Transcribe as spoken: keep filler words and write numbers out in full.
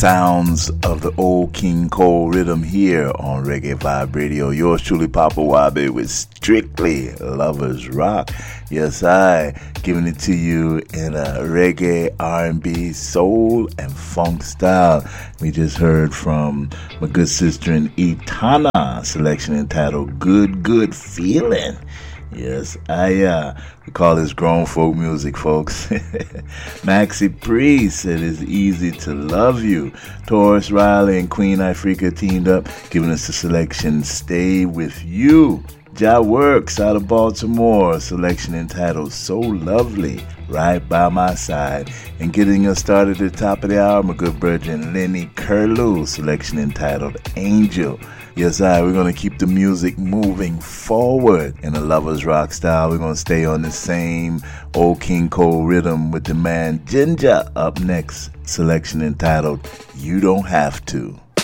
sounds of the old King Cole rhythm here on Reggae Vibe Radio. Yours truly, Papa Wabe, with Strictly Lovers Rock. Yes, I giving it to you in a reggae, R and B, soul, and funk style. We just heard from my good sister in Etana, selection entitled Good Good Feeling. Yes, I uh, we call this grown folk music, folks. Maxi Priest said it's easy to love you. Taurus Riley and Queen Ifrica teamed up, giving us the selection Stay With You. Ja Works out of Baltimore, selection entitled So Lovely, Right By My Side. And getting us started at the top of the hour, my good brethren Lenny Curlew, selection entitled Angel. Yes, I, we're going to keep the music moving forward in a Lovers Rock style. We're going to stay on the same old King Cole rhythm with the man Ginger up next, selection entitled You Don't Have To.